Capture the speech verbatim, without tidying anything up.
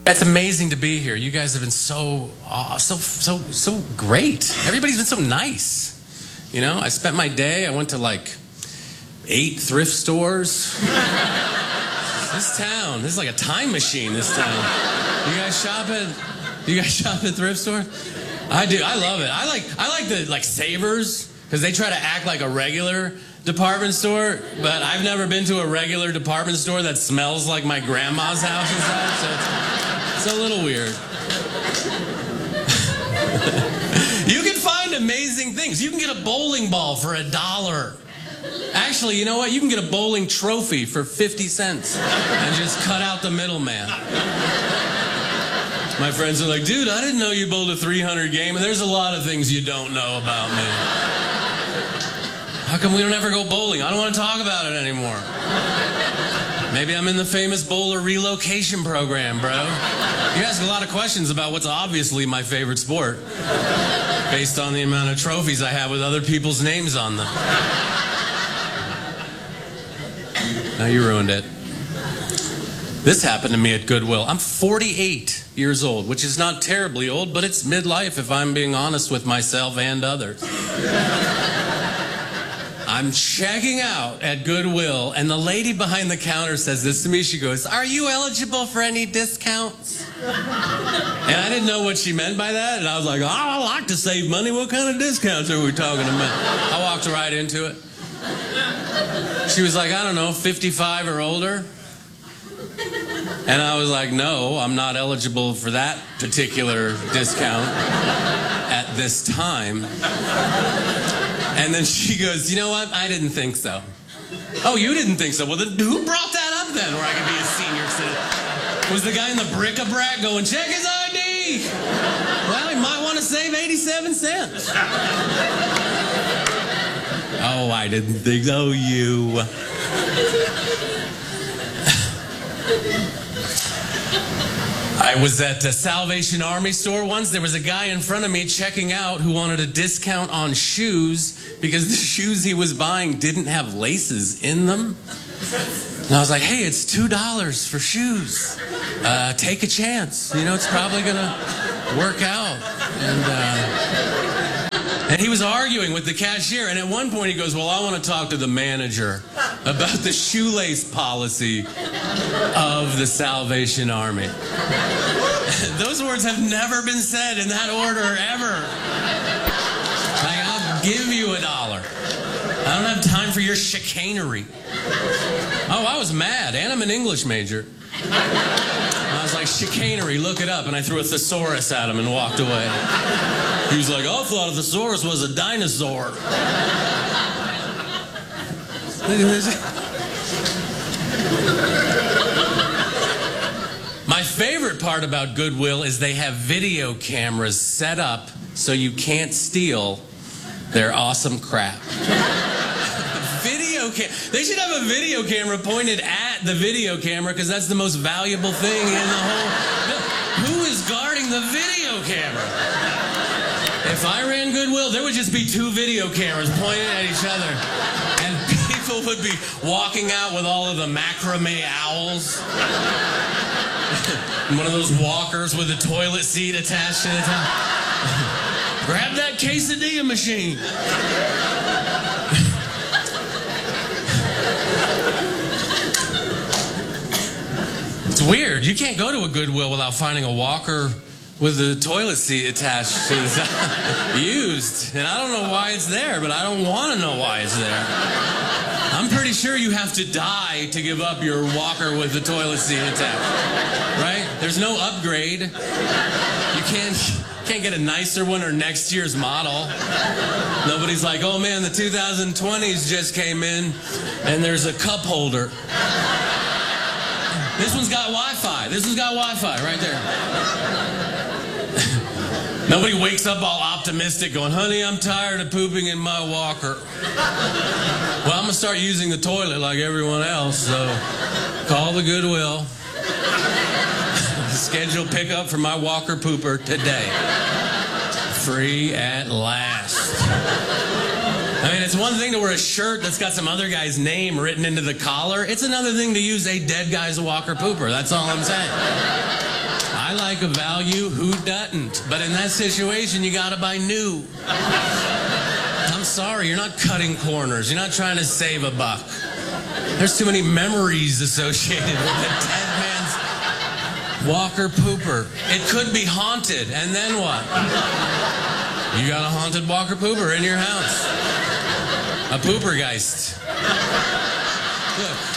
It's amazing to be here. You guys have been so, uh, so, so, so great. Everybody's been so nice. You know, I spent my day, I went to like eight thrift stores. This town, this is like a time machine, this town. You guys shop at, you guys shop at thrift stores? I do, I love it. I like, I like the, like, Savers, because they try to act like a regular department store, but I've never been to a regular department store that smells like my grandma's house inside, so it's, it's a little weird. You can find amazing things. You can get a bowling ball for a dollar. Actually, you know what? You can get a bowling trophy for fifty cents and just cut out the middleman. My friends are like, dude, I didn't know you bowled a three hundred game, and there's a lot of things you don't know about me. How come we don't ever go bowling? I don't want to talk about it anymore. Maybe I'm in the famous bowler relocation program, bro. You ask a lot of questions about what's obviously my favorite sport, based on the amount of trophies I have with other people's names on them. Now you ruined it. This happened to me at Goodwill. I'm forty-eight years old, which is not terribly old, but it's midlife if I'm being honest with myself and others. I'm checking out at Goodwill, and the lady behind the counter says this to me. She goes, "Are you eligible for any discounts?" And I didn't know what she meant by that, and I was like, "Oh, I like to save money. What kind of discounts are we talking about?" I walked right into it. She was like, "I don't know, fifty-five or older?" And I was like, "No, I'm not eligible for that particular discount at this time." And then she goes, "You know what? I didn't think so." "Oh, you didn't think so? Well, then who brought that up then where I could be a senior citizen?" Was the guy in the bric-a-brac going, "Check his I D"? Well, he might want to save eighty-seven cents. Oh, I didn't think so. Oh, you. I was at the Salvation Army store once. There was a guy in front of me checking out who wanted a discount on shoes because the shoes he was buying didn't have laces in them. And I was like, "Hey, it's two dollars for shoes. Uh, take a chance. You know, it's probably going to work out." And, uh, and he was arguing with the cashier. And at one point he goes, "Well, I want to talk to the manager about the shoelace policy of the Salvation Army." Those words have never been said in that order ever. Like, I'll give you a dollar. I don't have time for your chicanery. Oh, I was mad, and I'm an English major. I was like, "Chicanery, look it up," and I threw a thesaurus at him and walked away. He was like, "Oh, I thought a thesaurus was a dinosaur." My favorite part about Goodwill is they have video cameras set up so you can't steal their awesome crap. Video cam. They should have a video camera pointed at the video camera because that's the most valuable thing in the whole... Who is guarding the video camera? If I ran Goodwill, there would just be two video cameras pointed at each other. And people would be walking out with all of the macrame owls. One of those walkers with a toilet seat attached to the top. Grab that quesadilla machine. It's weird. You can't go to a Goodwill without finding a walker with a toilet seat attached to the top. Used. And I don't know why it's there, but I don't want to know why it's there. I'm pretty sure you have to die to give up your walker with the toilet seat attached. Right? There's no upgrade. You can't can't get a nicer one or next year's model. Nobody's like, "Oh man, the two thousand twenties just came in and there's a cup holder. This one's got Wi-Fi. This one's got Wi-Fi right there." Nobody wakes up all optimistic going, "Honey, I'm tired of pooping in my walker. Well, I'm going to start using the toilet like everyone else, so call the Goodwill. Schedule pickup for my walker pooper today. Free at last." I mean, it's one thing to wear a shirt that's got some other guy's name written into the collar. It's another thing to use a dead guy's walker pooper. That's all I'm saying. I like a value, who doesn't? But in that situation, you gotta buy new. I'm sorry, you're not cutting corners. You're not trying to save a buck. There's too many memories associated with the dead man's walker pooper. It could be haunted, and then what? You got a haunted walker pooper in your house. A poopergeist. Look.